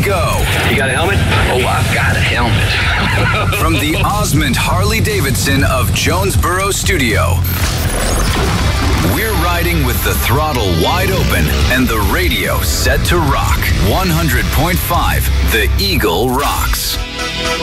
go. You got a helmet? Oh, I've got a helmet. From the Osmond Harley-Davidson of Jonesboro Studio. We're riding with the throttle wide open and the radio set to rock. 100.5 The Eagle rocks.